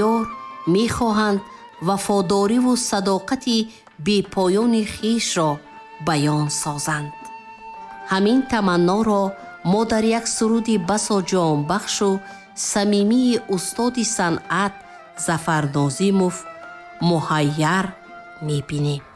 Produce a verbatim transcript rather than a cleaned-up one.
бисёр мехоҳанд вафодориву садоқати бепоёни хишро баён созанд. ҳамин таманноро мо дар як суруди басо ҷонбахшу самимии устоди санъат Зафар Нозимов муҳайяр мебинем.